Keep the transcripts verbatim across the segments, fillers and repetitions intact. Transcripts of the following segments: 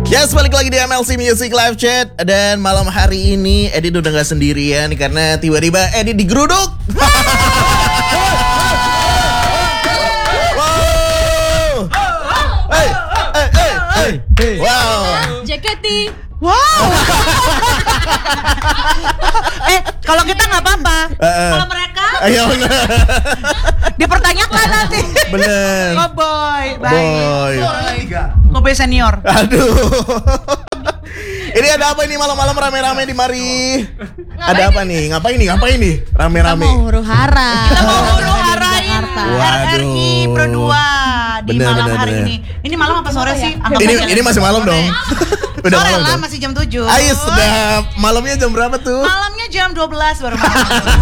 Yes, balik lagi di M L C Music Live Chat. Dan malam hari ini Edi udah gak sendirian karena tiba-tiba Edi digeruduk. Wow. Hey, hey, hey, hey, hey. Wow. Jaketi. Wow. eh, kalau kita nggak apa-apa. Uh, uh. Kalau mereka, ayo, dipertanyakan nanti. bener. Oh boy, baik. Boy. Kobe senior. Aduh. Ini ada apa ini malam-malam rame-rame di mari? Ada apa nih? Ngapain nih? Ngapain nih? Rame-rame. Kita mau huru hara. Kita mau huru harain R R I Pro dua di Bener, malam bener, hari bener. ini. Ini malam apa sore sih? Anggap Ini aja. ini masih malam dong. Udah Sore malam lah, dong. masih jam tujuh. Ayo sedap. Malamnya jam berapa tuh? Malamnya jam dua belas baru malam.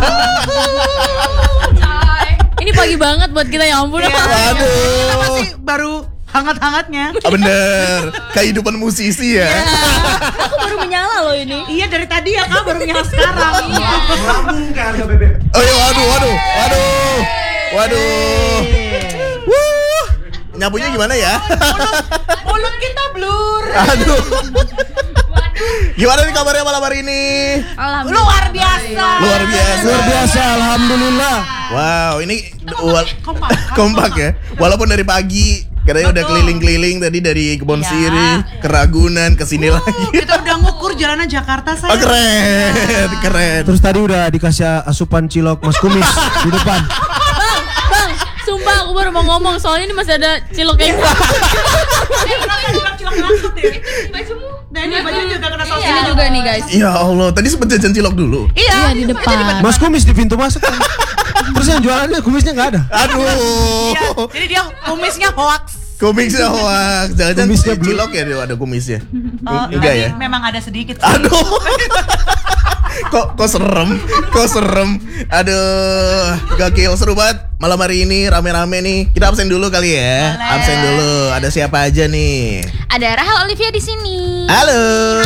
Ini pagi banget buat kita, ya ampun. Iya. Waduh. Kita masih baru hangat-hangatnya. Ah, bener. Kehidupan musisi ya. Aku baru menyala loh ini. Iya, dari tadi ya kak baru nyala sekarang. Oh iya, waduh, waduh, waduh, waduh. Wuh. Nyapunya gimana ya? Mulut kita blur. Aduh. Gimana nih kabarnya malam hari ini? Luar biasa. Luar biasa. Luar biasa, alhamdulillah. Wow, ini wal- Kompak. kompak ya. Walaupun dari pagi katanya udah Betul. keliling-keliling tadi dari Kebon Iya. Siri ke Ragunan ke sini Uh, lagi. Kita udah ngukur jalanan Jakarta Oh, saya. keren, keren. Terus tadi udah dikasih asupan cilok Mas Kumis di depan. Bang, bang, sumpah aku baru mau ngomong soalnya ini masih ada cilok yang Cilok langsung deh. Nah ini baju juga kena saus. ini juga nih guys. Ya Allah, tadi sempet jajan cilok dulu. Iya di depan. Mas Kumis di pintu masuk kan. Terus yang jualannya kumisnya nggak ada. Aduh. Iya, jadi dia kumisnya hoax. Kumisnya hoax. Jangan-jangan Kumisnya blue. cilok ya dia ada kumisnya. Oh, Enggak tapi ya? memang ada sedikit sih. Aduh. kok kok serem, kok serem. Aduh, gokil seru banget malam hari ini rame-rame nih. Kita absen dulu kali ya. Boleh. Absen dulu. Ada siapa aja nih? Ada Rahel Olivia di sini. Halo.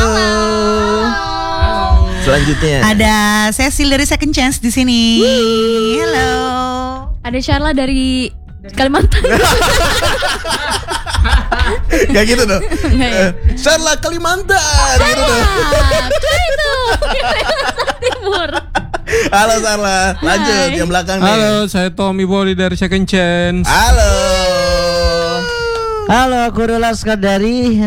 Selanjutnya. Ada Cecil dari Second Chance di sini. Halo. Ada Sharla dari Kalimantan. Gak gitu dong. Nggak ya? Eh, Sharla Kalimantan gitu dong. Apa itu? Kalimantan Timur. Halo Sharla. Lanjut Hai. yang belakang nih. Halo, saya Tommy Boli dari Second Chance. Halo. Halo, aku Rula Skandari.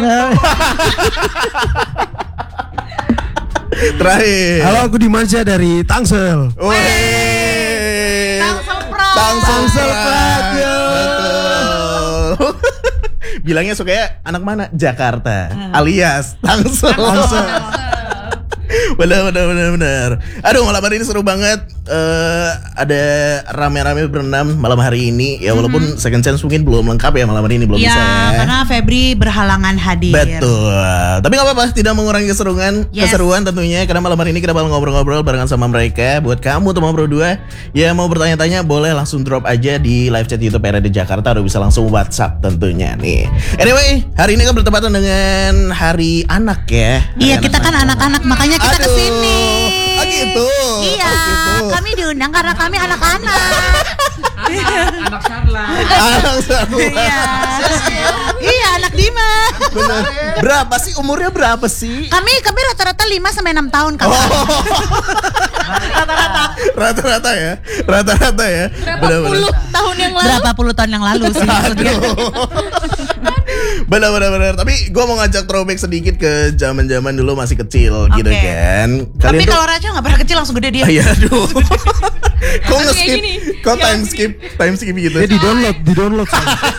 Terakhir. Halo, aku Dimansyah dari Tangsel. Wih. Tangsel Pride. Tangsel Tangsel Pride. Pride, yo. Betul. Bilangnya sukanya anak mana? Jakarta. Alias Tangsel. Tangsel. Bener bener bener bener. Aduh malam hari ini seru banget. Eh ada rame-rame berenam malam hari ini. Ya walaupun Second Chance mungkin belum lengkap ya malam hari ini belum Iya, bisa ya. karena Febri berhalangan hadir. Betul. Tapi nggak apa-apa, tidak mengurangi keseruan, Yes. keseruan tentunya. Karena malam hari ini kita bakal ngobrol-ngobrol barengan sama mereka. Buat kamu teman Pro dua ya mau bertanya-tanya boleh langsung drop aja di live chat YouTube R R D Jakarta atau bisa langsung WhatsApp tentunya nih. Anyway, hari ini kan bertepatan dengan Hari Anak ya. Iya, Hari kita kan Nasional. anak-anak, makanya kita Aduh. kesini. Oh gitu. Iya, Oh, gitu. kami diundang karena kami anak-anak. Anak Sharla. Anak sama. Iya, iya anak Dima. Bener. Berapa sih umurnya berapa sih? Kami kami rata-rata lima sampai enam tahun kan. Rata-rata. Rata-rata ya. Rata-rata ya. Berapa Bener-bener. puluh tahun yang lalu? Berapa puluh tahun yang lalu sih maksudnya. Benar-benar. Tapi gue mau ngajak throwback sedikit ke zaman-zaman dulu masih kecil gitu Oke. kan. Tapi tuh- kalau Raja nggak pernah kecil langsung gede dia. Ah, iya, aduh. Kok Kayak nge-skip? gini. Kok time skip? Time skip gitu. Dia di download, di download.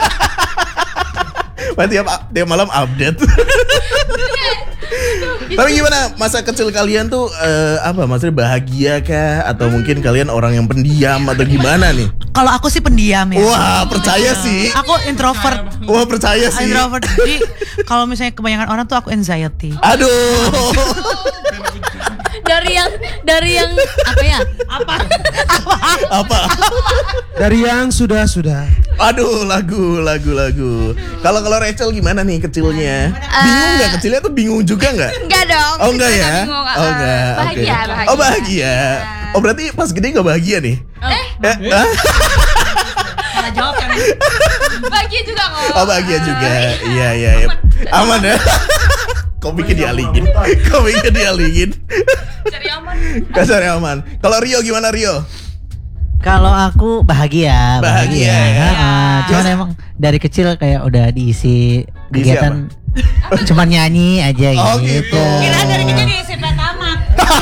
Wah, tiap tiap malam update. Tapi gimana masa kecil kalian tuh eh, apa maksudnya bahagia kah atau mungkin kalian orang yang pendiam atau gimana nih? Kalau aku sih pendiam ya. Wah, percaya sih. Aku introvert. Wah, percaya sih. Introvert. Jadi kalau misalnya kebanyakan orang tuh aku anxiety. Aduh. Dari yang dari yang apa ya? Apa? Apa? Dari yang sudah-sudah. Aduh, lagu, lagu, lagu. Kalau kalau Rachel gimana nih kecilnya? Bingung nggak kecilnya tuh bingung juga nggak? Enggak dong. Oh enggak Kita ya? bingung, Oh uh, enggak. Bahagia, oke. bahagia. Oh bahagia. Oh berarti pas gede nggak bahagia nih? Eh, Eh, ah? Salah jawab yang Bahagia juga kok. Oh bahagia juga. Iya iya iya. Aman ya. Kok bikin dialingin? Kok bikin dialingin? Cari aman. Kasarnya aman. Kalau Rio gimana Rio? Kalau aku bahagia, Bahagia, bahagia. ya. Ah, cuman emang dari kecil kayak udah diisi Diisi kegiatan cuman nyanyi aja Oh, gitu. gitu. Kira dari kecil diisi pertamax.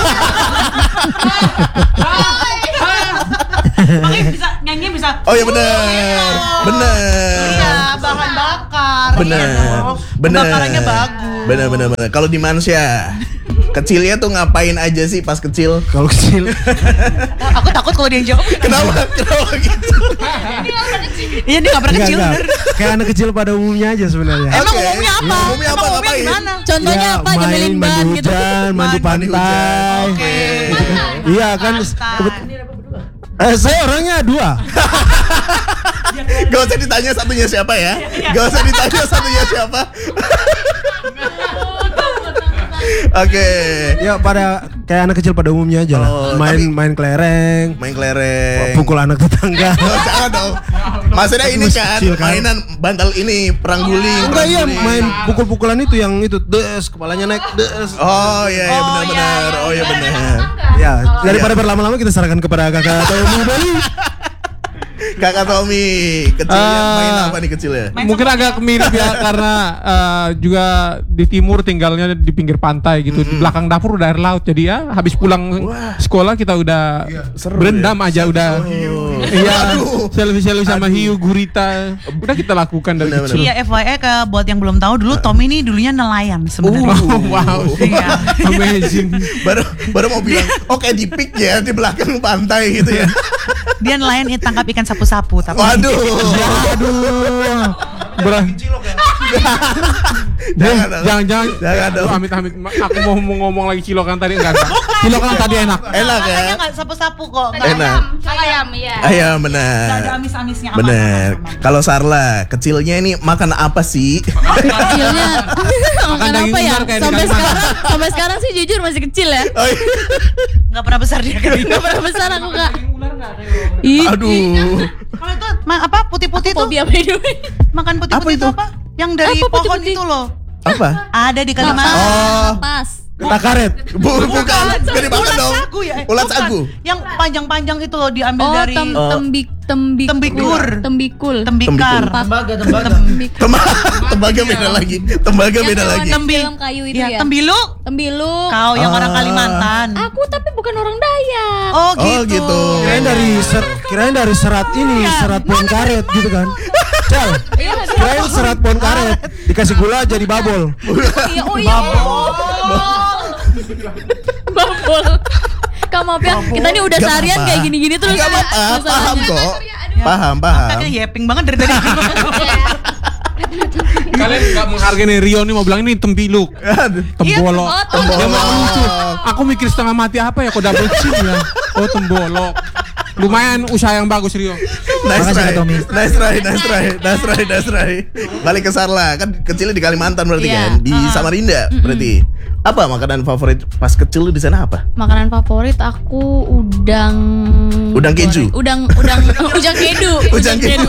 Makanya bisa nyanyi bisa. Oh iya benar. Benar. Iya, bahan bakar. Benar. Iya dong. Benar. Bakarannya bagus. Benar benar benar. Kalau di Mansya kecilnya tuh ngapain aja sih pas kecil? Kalau kecil Oh, aku takut kalau dia yang jawab. Kenapa? Kenapa gitu? Iya, dia nggak pernah enggak kecil. enggak. bener. Kayak anak kecil pada umumnya aja sebenarnya. Emang Oke. umumnya apa? Umumnya apa? Emang umumnya Ngapain? gimana? Contohnya Ya, apa? main Nyebelin mandi ban gitu. hujan, mandi Mandi pantai. hujan. Oke. Gitu kan. Iya kan. kebet- Eh, saya orangnya dua. Gak usah ditanya satunya siapa ya. Gak usah ditanya satunya siapa. Oke. Ya pada kayak anak kecil pada umumnya aja lah. Oh, main tapi- main kelereng, Main kelereng. pukul anak tetangga. Oh, jangan dong. Maksudnya ini Masih kan kecil kan? mainan bantal ini perang guling. Enggak perang iya guling. main pukul-pukulan itu yang itu des kepalanya naik des. Oh iya iya Oh, benar-benar. iya, Oh iya iya. benar. Ya, daripada berlama-lama kita serahkan kepada kakak atau Ibu Bali. Kakak Tommy, kecilnya Ah. main apa nih kecilnya? Main Mungkin sama agak mirip ya karena eh, juga di timur tinggalnya di pinggir pantai gitu. Di belakang dapur udah air laut. Jadi ya habis pulang Wah. sekolah kita udah seru berendam ya. aja udah. Oh. Iya, Aduh. selfie-selfie sama hiu, gurita. Udah kita lakukan dari Benar-benar. kecil. Iya, F Y I ke buat yang belum tahu dulu Tommy ini dulunya nelayan sebenarnya. Oh, wow. Iya. Amazing. baru baru mau bilang, oke di pik ya di belakang pantai gitu ya. Dia nelayan eh, tangkap ikan sapu-sapu tapi Waduh. Aduh. Ber- Jangan dong. jangan jangan Jangan dong. Aduh, amit-amit. Aku mau mau ngomong lagi cilokan tadi enggak. enggak. Cilokan tadi enak. Enak ya. Makanya nggak sapu-sapu kok. Nggak Enak. Ayam, iya. Ayam nggak ada benar. amis-amisnya. aman, Benar. aman, aman. Kalau Sarla, kecilnya ini makan apa sih? Kecilnya makan daging apa ya? ular kayak di Sampai Kalimantan. sekarang, sampai sekarang sih jujur masih kecil ya. Oh, iya. Nggak pernah besar dia kayak gitu. Gak pernah besar aku kak. Ih, Aduh. Kalau itu ma- apa putih-putih tuh? Fobia by the way. Makan Apa putih-putih itu? itu apa? Yang dari Apa pohon putih-putih? itu loh. Apa? Ada di Kalimantan. Oh. Pas. Takaret. Bu, bukan. Gak dimakan Ulat dong. sagu ya? Eh, Ulat bukan. sagu. Yang panjang-panjang itu loh diambil Oh, dari tem Oh. tembik tembik Tembikur. tembikul. tembikar. Tembaga, tembaga. Tembik- Tembaga, tembaga beda lagi. Tembaga Yang beda kalau lagi. di Tembi- film kayu itu Iya, ya. tembilu. Tembilu. Kau yang Ah. orang Kalimantan. Aku tapi bukan orang Dayak. Oh Oh, gitu. gitu. Kirain dari ser- kirain dari serat ini, serat pohon karet gitu kan. Cel, Iya, kirain serat pohon karet dikasih gula jadi babol. iya, oh iya. Babol. Kak maaf ya, kita ini udah Gak seharian apa-apa. kayak gini-gini terus. Gak apa-apa, Masalahnya. paham kok. Ya. Paham, paham. Kakaknya yeping banget dari tadi. Kalian enggak menghargai nih Rio nih mau bilang ini tembiluk. Aduh. Tembolok. Oh, Tembolok. Dia mah lucu. Aku mikir setengah mati apa ya kok double chin ya. Oh, tembolok. Lumayan usaha yang bagus Rio. Nice Makasih, try, Kak Tommy. nice try, nice try, nice try, nice try. Balik ke Sarla, kan kecilnya di Kalimantan berarti Iya. kan, di Samarinda berarti. Apa makanan favorit pas kecil lu di sana apa? Makanan favorit aku udang. Udang keju? goreng. Udang udang udang kedu. Udang kedu.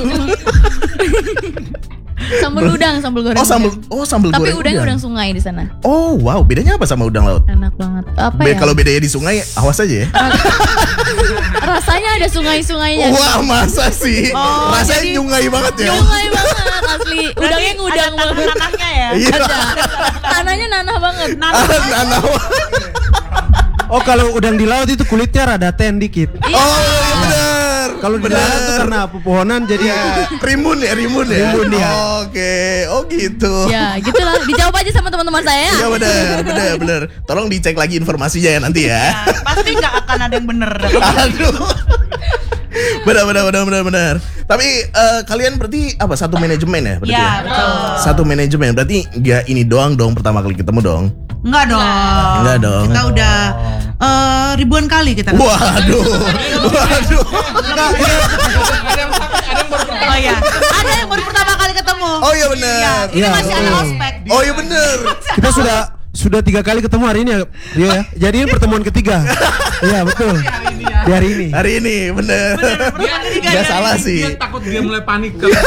Sambal udang, sambal goreng. Oh sambal, oh sambal Tapi goreng. udangnya udang sungai di sana. Oh wow, bedanya apa sama udang laut? Enak banget. Apa Be, ya? kalau bedanya di sungai, awas aja ya. Rasanya ada sungai-sungainya. Wah masa sih, Oh, rasanya jadi- nyungai banget ya. Sungai banget asli. Udangnya ngudang ada banget. tanah-tanahnya ya. Iya. Ada. Tanahnya nanah banget. Nanah. Oh kalau udang di laut itu kulitnya rada ten dikit. Oh iya benar. Kalau di darat tuh karena pepohonan jadi Rimun ya, rimun ya. Rimun, ya. Oke, oh gitu. Ya, gitulah. Dijawab aja sama teman-teman saya. Iya benar, benar, benar. Tolong dicek lagi informasinya ya nanti ya. Nah, pasti nggak akan ada yang bener. Aduh. Benar, benar, benar, benar, benar. Tapi eh, kalian berarti apa? Satu manajemen ya? Berarti Ya, ya? betul. Satu manajemen. Berarti nggak ini doang dong pertama kali ketemu dong. Enggak dong. Enggak dong. Kita udah eh, ribuan kali kita. Waduh, waduh. Oh iya. Ada yang baru pertama kali ketemu. Oh iya benar. Ini Iya, masih ada betul. ospek. Oh iya benar. kita sudah sudah tiga kali ketemu hari ini ya, Rio ya. Jadi ini pertemuan ketiga. Iya betul. Di hari ini. Hari ini bener. Gak salah sih. Dia takut dia mulai panik ke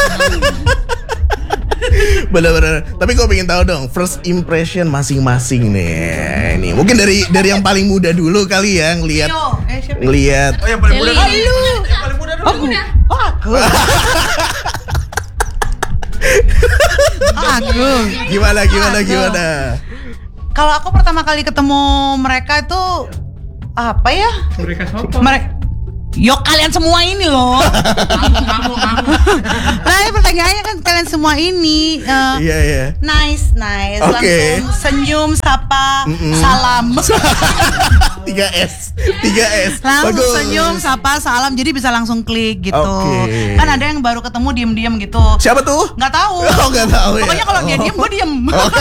Bener-bener. Tapi gue pengen tahu dong first impression masing-masing nih. Ini mungkin dari dari yang paling muda dulu kali ya ngelihat Yo, eh siapa? ngelihat. Oh yang paling muda Celi. dulu. Yang paling muda dulu. Aku. Aku. Aku. Gimana gimana gimana? Kalau aku pertama kali ketemu mereka itu apa ya? Mereka siapa? Mereka Yo kalian semua ini loh. Kamu kamu kamu. Nah, ini pertanyaannya kan kalian semua ini eh, Iya iya. nice, nice. Oke. Langsung senyum, sapa, salam. tiga S tiga S. Langsung Bagus. senyum, sapa, salam. Jadi bisa langsung klik gitu. Oke. Kan ada yang baru ketemu diem-diem gitu. Siapa tuh? Nggak tahu. Oh nggak tahu ya. Pokoknya kalau dia Oh. diem, gue diem.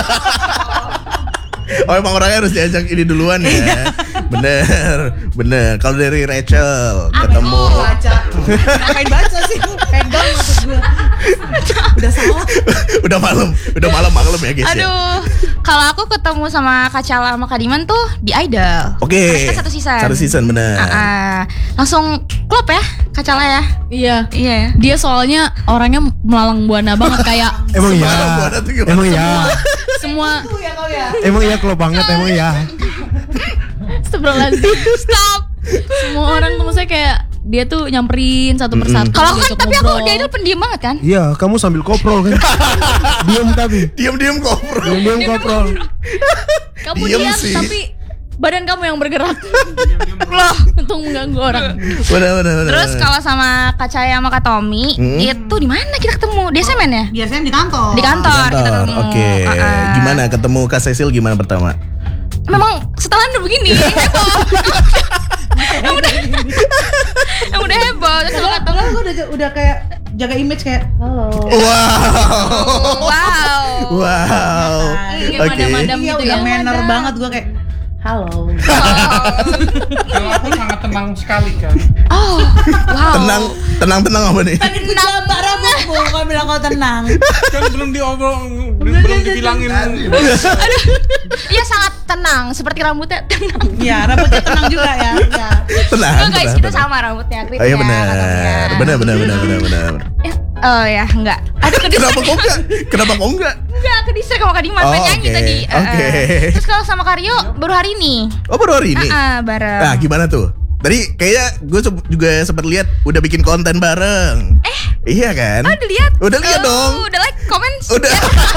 Oh emang orangnya harus diajak ini duluan Iya. ya. Bener, bener. Kalau dari Rachel ketemu. Baca. Ngapain baca sih? Pegang maksud gue. Udah salah. Udah malam, udah malam malam ya guys ya. Aduh, kalau aku ketemu sama Kak Cala sama Kak Diman tuh di Idol. Oke. Mereka satu season. Satu season bener. Ah, ah. Langsung klop ya Kak Cala ya. Iya. Iya ya. Dia soalnya orangnya melalang buana banget kayak Emang iya. Semalam gua ada tuh gimana? Emang iya. semua Emang iya kalau banget emang iya. Astagfirullahaladzim. Stop. Semua orang tuh maksudnya kayak dia tuh nyamperin satu persatu. Kalau aku kan diajak tapi aku ngobrol. di Idol pendiam banget kan. Iya, kamu sambil koprol kan. Diam tapi. Diam-diam koprol. Diam-diam koprol. Kamu Diem diam sih. tapi badan kamu yang bergerak. Loh, untuk mengganggu orang. Bener bener bener. Terus kalau sama Kak Caya sama Kak Tommy Hmm. itu di mana kita ketemu? Di S M N ya? Biasanya di kantor. Di kantor, kita Kantor. ketemu. Oke. Ah, ah. Gimana ketemu Kak Cecil gimana pertama? Memang setelan udah begini heboh. yang udah yang udah heboh terus kalau kata Padahal gue udah udah kayak jaga image kayak halo. Wow. wow. Wow. Kayak Oke. madam-madam Iya gitu udah ya. manner banget gue kayak halo. Kalau aku sangat tenang sekali kan. Oh, wow. Tenang, tenang, tenang apa nih? Tenang Mbak Rabu, kau bilang kau tenang. Kan belum diobrol, belum belum dibilangin. Iya sangat tenang, seperti rambutnya tenang. Iya, rambutnya tenang juga ya. Iya. Tenang. Enggak guys, tenang, kita tenang. sama rambutnya, Oh iya benar. katanya. Benar benar benar benar benar. Ya, oh ya, enggak. Aduh kedisek. Kenapa kok enggak? Kenapa kok enggak? Enggak, kedisek sama Kak Diman, Oh, main nyanyi oke. tadi. Eh, Oke. eh. Terus kalau sama Karyo baru hari ini. Oh baru hari ini. Ah, ah, bareng. Nah gimana tuh? Tadi kayaknya gue juga sempat lihat udah bikin konten bareng. Eh, Iya kan? oh, udah lihat? Udah lihat Oh, dong. Udah like, komen. Udah.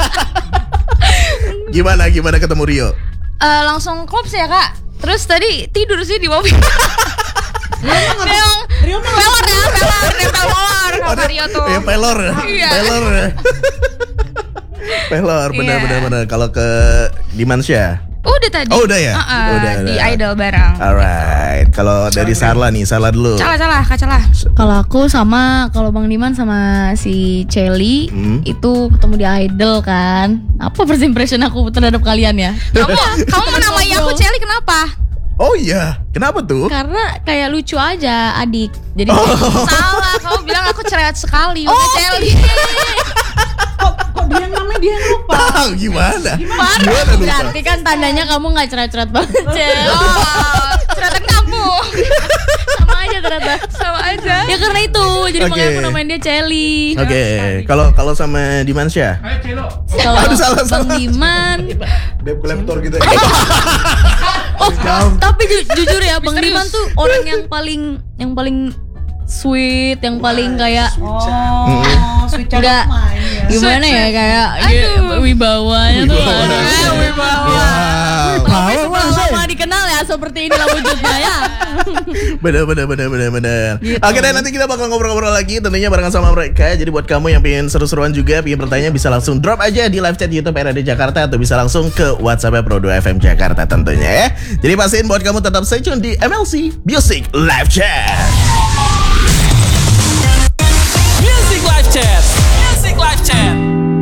Gimana gimana ketemu Rio? Eh, langsung klop sih ya kak. Terus tadi tidur sih di mobil. Memang pelor ya, pelor, dia pelor kata Rio tuh. Ya pelor ya. Iya. Pelor ya. Pelor benar Iya. benar benar. Kalau ke Dimansya. Udah tadi. Oh, udah ya? Uh-uh, Udah, di udah. Idol bareng. Alright. Kalau dari Sarla nih, Sarla dulu. Salah salah, kak salah. Kalau aku sama kalau Bang Diman sama si Celi Hmm. itu ketemu di Idol kan. Apa first impression aku terhadap kalian ya? Kamu kamu menamai aku Celi kenapa? Oh iya, kenapa tuh? Karena kayak lucu aja adik. Jadi Salah, kamu bilang aku cerewet sekali. Oh, Udah Celi. Kok kok dia yang namanya dia yang lupa. Ah, gimana? Gimana? Gimana lupa? berarti kan tandanya kamu nggak cerewet-cerewet banget, Cel. Oh, cerewetan kamu. Sama aja ternyata. Sama aja. Ya karena itu, jadi Oke. makanya aku namain dia Celi. Oke, kalau kalau sama Dimansya? Ayo Celo. Kalau Aduh, salah, Bang salah. Diman, Debt collector gitu. oh tapi ju- jujur ya Bang Diman tuh orang yang paling yang paling sweet, yang paling kayak Oh, sweet child Enggak. of mine ya. gimana ya kayak ya, wibawanya tuh. Wow. Sampai lama dikenal ya seperti inilah wujudnya ya. Bener bener bener bener bener. Gitu. Oke deh, nanti kita bakal ngobrol-ngobrol lagi tentunya barengan sama mereka. Jadi buat kamu yang pengen seru-seruan juga, pengen bertanya bisa langsung drop aja di live chat YouTube R A D Jakarta atau bisa langsung ke WhatsApp Pro dua F M Jakarta tentunya ya. Jadi pastiin buat kamu tetap stay tune di M L C Music Live Chat.